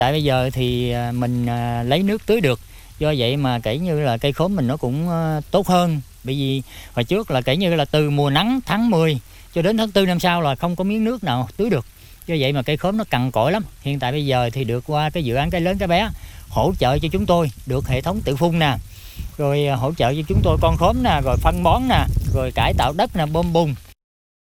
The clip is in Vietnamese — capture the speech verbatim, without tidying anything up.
Tại bây giờ thì mình lấy nước tưới được, do vậy mà kể như là cây khóm mình nó cũng tốt hơn. Bởi vì hồi trước là kể như là từ mùa nắng tháng mười cho đến tháng tư năm sau là không có miếng nước nào tưới được. Do vậy mà cây khóm nó cằn cỗi lắm. Hiện tại bây giờ thì được qua cái dự án Cây Lớn Cái Bé hỗ trợ cho chúng tôi được hệ thống tự phun nè, rồi hỗ trợ cho chúng tôi con khóm nè, rồi phân bón nè, rồi cải tạo đất nè, bơm bùn.